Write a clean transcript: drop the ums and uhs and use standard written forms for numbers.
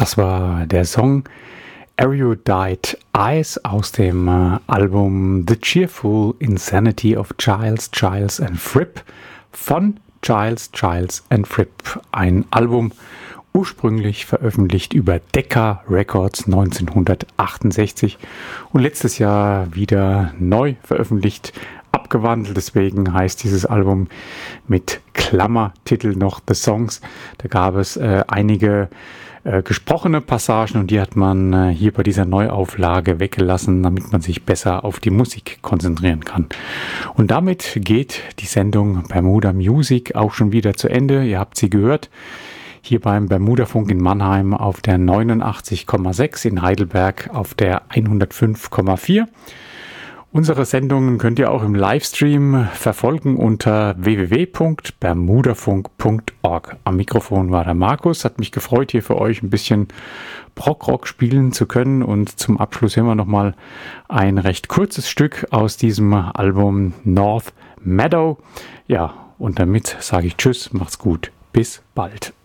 Das war der Song Erudite Eyes aus dem Album The Cheerful Insanity of Giles, Giles and Fripp von Giles, Giles and Fripp. Ein Album ursprünglich veröffentlicht über Decca Records 1968 und letztes Jahr wieder neu veröffentlicht, abgewandelt. Deswegen heißt dieses Album mit Klammertitel noch The Songs. Da gab es einige gesprochene Passagen und die hat man hier bei dieser Neuauflage weggelassen, damit man sich besser auf die Musik konzentrieren kann. Und damit geht die Sendung Bermuda Music auch schon wieder zu Ende. Ihr habt sie gehört, hier beim Bermuda Funk in Mannheim auf der 89,6, in Heidelberg auf der 105,4. Unsere Sendungen könnt ihr auch im Livestream verfolgen unter www.bermudafunk.org. Am Mikrofon war der Markus. Hat mich gefreut, hier für euch ein bisschen Prog-Rock spielen zu können. Und zum Abschluss hören wir nochmal ein recht kurzes Stück aus diesem Album North Meadow. Ja, und damit sage ich Tschüss, macht's gut, bis bald.